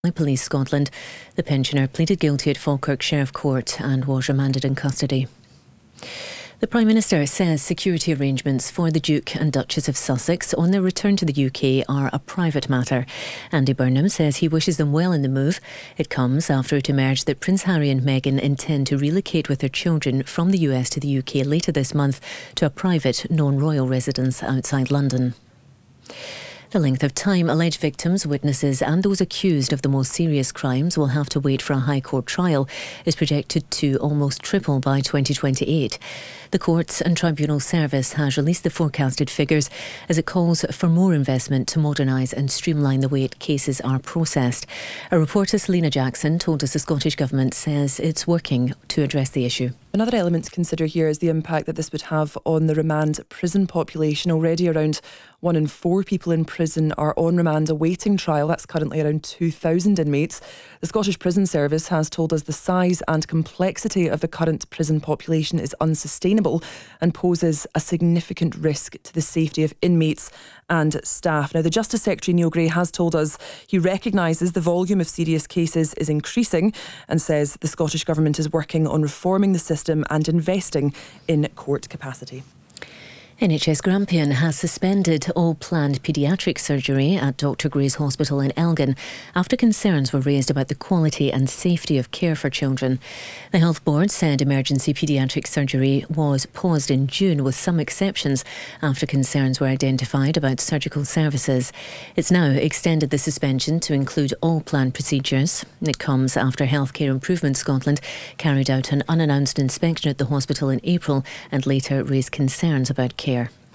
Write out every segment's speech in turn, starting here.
Police Scotland. The pensioner pleaded guilty at Falkirk Sheriff Court and was remanded in custody. The Prime Minister says security arrangements for the Duke and Duchess of Sussex on their return to the UK are a private matter. Andy Burnham says he wishes them well in the move. It comes after it emerged that Prince Harry and Meghan intend to relocate with their children from the US to the UK later this month to a private, non-royal residence outside London. The length of time alleged victims, witnesses and those accused of the most serious crimes will have to wait for a High Court trial is projected to almost triple by 2028. The Courts and Tribunal Service has released the forecasted figures as it calls for more investment to modernise and streamline the way cases are processed. A reporter, Selena Jackson, told us the Scottish Government says it's working to address the issue. Another element to consider here is the impact that this would have on the remand prison population. Already around 1 in 4 people in prison are on remand awaiting trial. That's currently around 2,000 inmates. The Scottish Prison Service has told us the size and complexity of the current prison population is unsustainable and poses a significant risk to the safety of inmates and staff. Now, the Justice Secretary, Neil Gray, has told us he recognises the volume of serious cases is increasing and says the Scottish Government is working on reforming the system and investing in court capacity. NHS Grampian has suspended all planned paediatric surgery at Dr Gray's Hospital in Elgin after concerns were raised about the quality and safety of care for children. The Health Board said emergency paediatric surgery was paused in June with some exceptions after concerns were identified about surgical services. It's now extended the suspension to include all planned procedures. It comes after Healthcare Improvement Scotland carried out an unannounced inspection at the hospital in April and later raised concerns about care.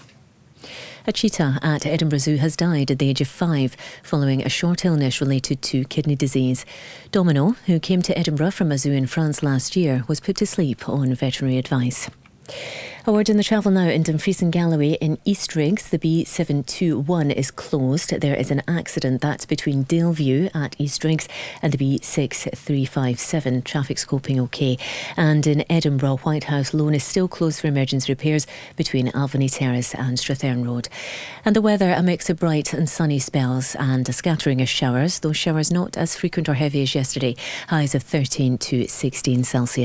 A cheetah at Edinburgh Zoo has died at the age of 5 following a short illness related to kidney disease. Domino, who came to Edinburgh from a zoo in France last year, was put to sleep on veterinary advice. A word in the travel now in Dumfries and Galloway. In East Riggs, the B721 is closed. There is an accident that's between Daleview at East Riggs and the B6357. Traffic scoping OK. And in Edinburgh, Whitehouse Loan is still closed for emergency repairs between Albany Terrace and Strathern Road. And the weather, a mix of bright and sunny spells and a scattering of showers. Those showers not as frequent or heavy as yesterday. Highs of 13 to 16 Celsius.